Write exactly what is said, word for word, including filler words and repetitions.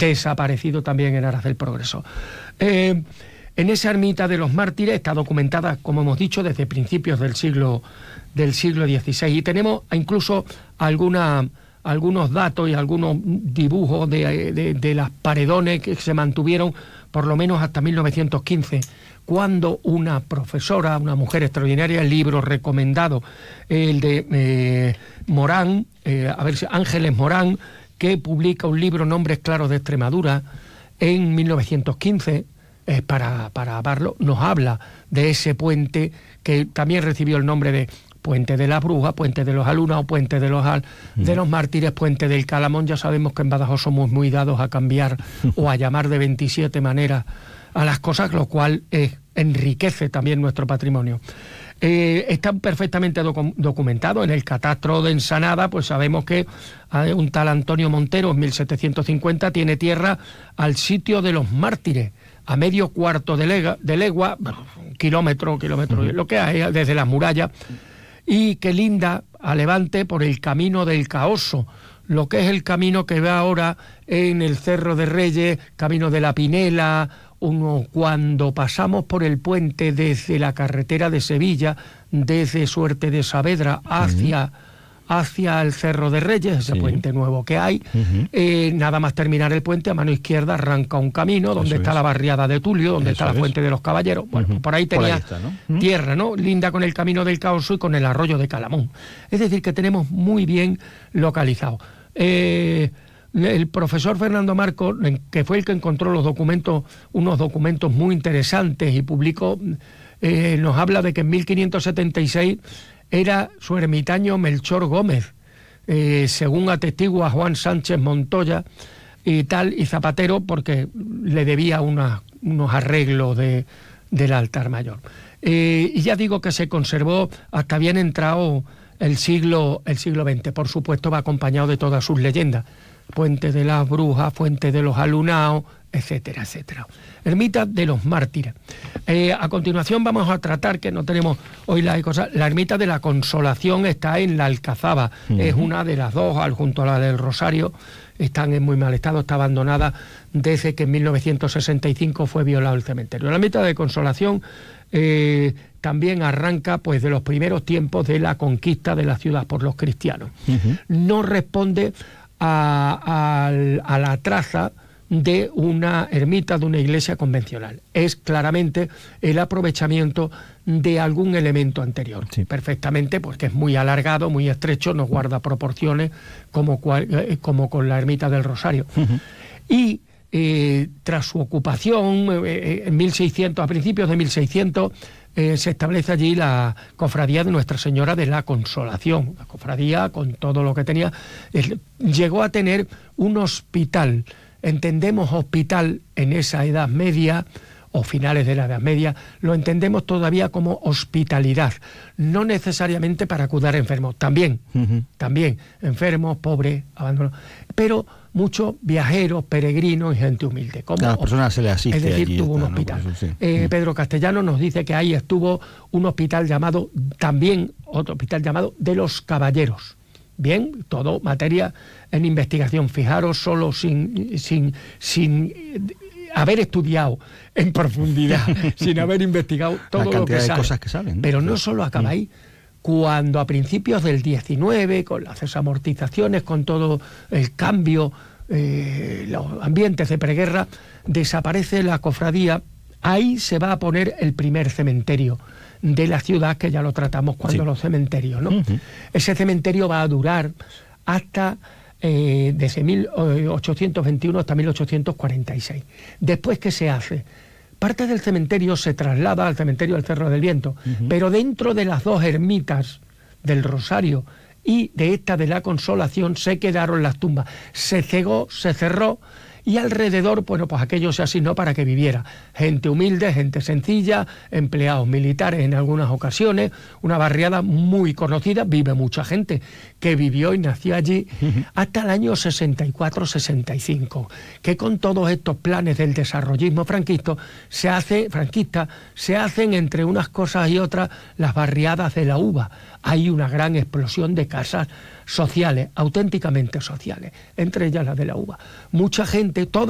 desaparecido también en aras del progreso. Eh, en esa ermita de los mártires está documentada, como hemos dicho, desde principios del siglo, del siglo dieciséis, y tenemos incluso alguna, algunos datos y algunos dibujos de, de, de las paredones que se mantuvieron por lo menos hasta mil novecientos quince, cuando una profesora, una mujer extraordinaria, el libro recomendado, el de eh, Morán, eh, a ver si Ángeles Morán, que publica un libro, Nombres Claros de Extremadura, en mil novecientos quince, eh, para, para verlo, nos habla de ese puente que también recibió el nombre de Puente de las Brujas, Puente de los Alunados, Puente de los, al, de los Mártires, Puente del Calamón. Ya sabemos que en Badajoz somos muy dados a cambiar o a llamar de veintisiete maneras a las cosas, lo cual eh, enriquece también nuestro patrimonio. Eh, está perfectamente docu documentado en el catastro de Ensanada, pues sabemos que eh, un tal Antonio Montero en mil setecientos cincuenta tiene tierra al sitio de los Mártires, a medio cuarto de, lega, de legua, bueno, kilómetro, kilómetro, uh-huh. lo que hay desde las murallas, y que linda a levante por el camino del Caoso, lo que es el camino que va ahora en el Cerro de Reyes, camino de la Pinela. Uno, cuando pasamos por el puente desde la carretera de Sevilla, desde Suerte de Saavedra hacia, uh-huh. hacia el Cerro de Reyes, ese sí. puente nuevo que hay, uh-huh. eh, nada más terminar el puente, a mano izquierda arranca un camino donde Eso está es. la barriada de Tulio, donde Eso está la Fuente es. de los Caballeros. Bueno, uh-huh. por ahí tenía por ahí está, ¿no? tierra, ¿no? Linda con el camino del Caoso y con el arroyo de Calamón. Es decir, que tenemos muy bien localizado. Eh... El profesor Fernando Marco, que fue el que encontró los documentos, unos documentos muy interesantes y publicó, eh, nos habla de que en mil quinientos setenta y seis era su ermitaño Melchor Gómez, eh, según atestigua Juan Sánchez Montoya y tal, y Zapatero, porque le debía una, unos arreglos de, del altar mayor. Eh, y ya digo que se conservó hasta bien entrado el siglo, el siglo veinte, por supuesto va acompañado de todas sus leyendas. Puente de las Brujas, Fuente de los Alunados, etcétera, etcétera. Ermita de los Mártires. Eh, a continuación vamos a tratar, que no tenemos hoy la cosa, la Ermita de la Consolación está en la Alcazaba, uh-huh. es una de las dos, al, junto a la del Rosario, están en muy mal estado, está abandonada desde que en mil novecientos sesenta y cinco fue violado el cementerio. La Ermita de Consolación eh, también arranca pues de los primeros tiempos de la conquista de la ciudad por los cristianos. Uh-huh. No responde A, a, a la traza de una ermita, de una iglesia convencional. Es claramente el aprovechamiento de algún elemento anterior. Sí. Perfectamente, porque es muy alargado, muy estrecho, no guarda proporciones como, cual, como con la ermita del Rosario. Uh-huh. Y eh, tras su ocupación, eh, en mil seiscientos, a principios de mil seiscientos, Eh, se establece allí la cofradía de Nuestra Señora de la Consolación. La cofradía, con todo lo que tenía, eh, llegó a tener un hospital. Entendemos hospital en esa Edad Media o finales de la Edad Media, lo entendemos todavía como hospitalidad, no necesariamente para cuidar enfermos, también, uh-huh. también enfermos, pobres, abandonados, pero muchos viajeros, peregrinos y gente humilde. Como, a las personas se le asiste. Es decir, allí tuvo está, un hospital. ¿no? Sí. Eh, uh-huh. Pedro Castellano nos dice que ahí estuvo un hospital llamado, también otro hospital llamado de los Caballeros. Bien, todo materia en investigación. Fijaros, solo sin, sin, sin haber estudiado en profundidad, sin haber investigado todo lo que de sabe. Cosas que saben, ¿no? Pero no solo acaba ahí. Cuando a principios del diecinueve, con las desamortizaciones, con todo el cambio, eh, los ambientes de preguerra, desaparece la cofradía, ahí se va a poner el primer cementerio de la ciudad, que ya lo tratamos cuando sí. los cementerios, ¿no? Uh-huh. Ese cementerio va a durar hasta eh, desde mil ochocientos veintiuno hasta mil ochocientos cuarenta y seis. Después, ¿qué se hace? Parte del cementerio se traslada al cementerio del Cerro del Viento, uh-huh. pero dentro de las dos ermitas del Rosario y de esta de la Consolación se quedaron las tumbas. Se cegó, se cerró, y alrededor, bueno, pues aquello se asignó para que viviera gente humilde, gente sencilla, empleados militares en algunas ocasiones, una barriada muy conocida, vive mucha gente que vivió y nació allí uh-huh. hasta el año sesenta y cuatro sesenta y cinco, que con todos estos planes del desarrollismo franquista se hace, franquista, se hacen entre unas cosas y otras las barriadas de la uva. Hay una gran explosión de casas sociales, auténticamente sociales, entre ellas las de la uva. Mucha gente, toda